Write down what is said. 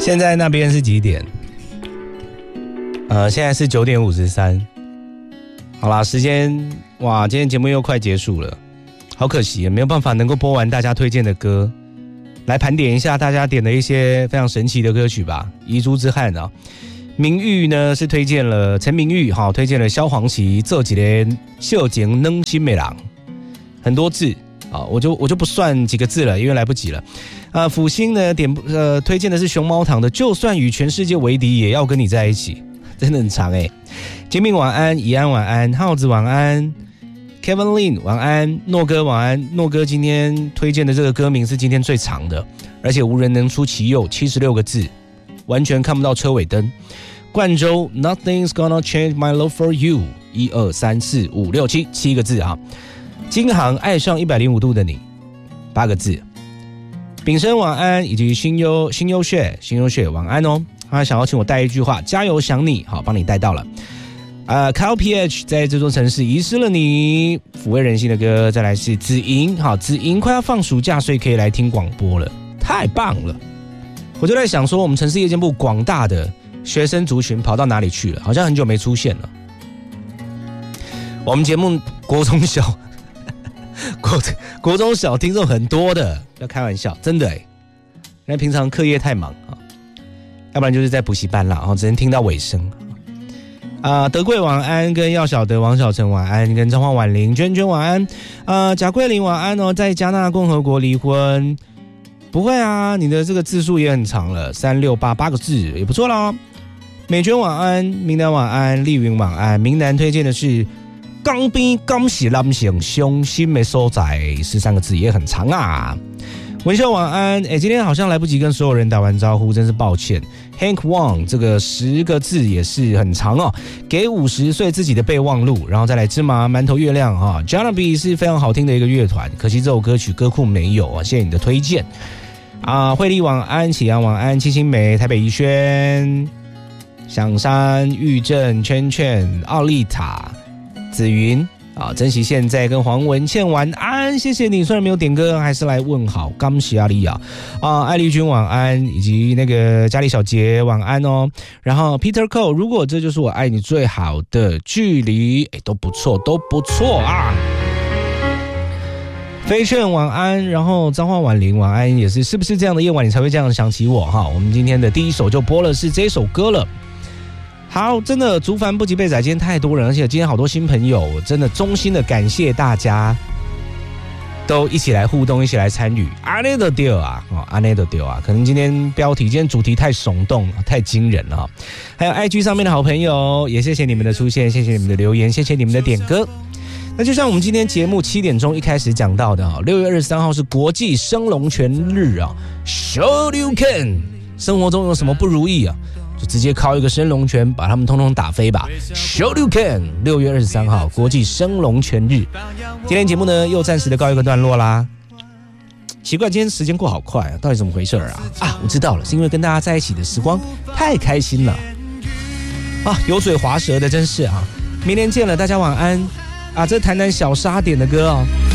现在那边是几点？现在是9点53。好啦，时间哇，今天节目又快结束了，好可惜，没有办法能够播完大家推荐的歌。来盘点一下大家点的一些非常神奇的歌曲吧。遗珠之憾啊，明玉呢是推荐了陈明玉哈，推荐了萧煌奇这几年秀景能新美郎，很多字啊，我就不算几个字了，因为来不及了。辅星呢推荐的是熊猫堂的，就算与全世界为敌，也要跟你在一起，真的很长哎。金明晚安，怡安晚安，耗子晚安。Kevin Lin 晚安，诺哥晚安。诺哥今天推荐的这个歌名是今天最长的，而且无人能出其右，76个字，完全看不到车尾灯。冠州 Nothing's gonna change my love for you， 1、2、3、4、5、6、7个字啊。金航爱上105度的你，8个字。炳生晚安，以及新优血晚安哦。他想要请我带一句话，加油想你，好，帮你带到了。Kyle PH 在这座城市遗失了你，抚慰人心的歌。再来是子莹，好，子莹快要放暑假，所以可以来听广播了，太棒了！我就在想说，我们城市夜间部广大的学生族群跑到哪里去了？好像很久没出现了。我们节目国中小听众很多的，不要开玩笑，真的哎，因为平常课业太忙啊，要不然就是在补习班啦，只能听到尾声。德贵晚安，跟耀小德、王小成晚安，跟张焕婉玲、娟娟晚安。贾桂林晚安哦，在加纳共和国离婚，不会啊，你的这个字数也很长了，3688个字也不错啦。美娟晚安，明南晚安，丽云晚安。明南推荐的是港边港是男性伤心的所在，13个字也很长啊。文秀晚安，今天好像来不及跟所有人打完招呼，真是抱歉。Hank Wang 这个10个字也是很长哦，给50岁自己的备忘录，然后再来芝麻馒头月亮哈 ，Janabi 是非常好听的一个乐团，可惜这首歌曲歌库没有啊，谢谢你的推荐。慧丽晚安，启阳晚安，七星梅，台北宜轩，响山玉正圈，奥利塔，紫云。珍惜现在跟黄文倩晚安，谢谢你，虽然没有点歌，还是来问好，感谢阿丽啊，艾丽君晚安，以及那个嘉丽小杰晚安哦。然后 Peter Cole， 如果这就是我爱你最好的距离，都不错啊。飞券晚安，然后彰化婉玲晚安，也是不是这样的夜晚你才会这样想起我哈？我们今天的第一首就播了是这首歌了。好，真的竹凡不及被宰，今天太多人，而且今天好多新朋友，真的衷心的感谢大家都一起来互动，一起来参与。阿内的丢啊，可能今天今天主题太耸动，太惊人了。还有 IG 上面的好朋友，也谢谢你们的出现，谢谢你们的留言，谢谢你们的点歌。那就像我们今天节目7点钟一开始讲到的，6月23号是国际升龙泉日啊 ，Show you can， 生活中有什么不如意啊？就直接靠一个升龙拳把他们通通打飞吧 Show you can。 6月23号国际升龙拳日，今天节目呢又暂时的告一个段落啦。奇怪，今天时间过好快啊，到底怎么回事啊？我知道了，是因为跟大家在一起的时光太开心了啊，油嘴滑舌的真是啊。明天见了，大家晚安啊。这台南小沙点的歌哦。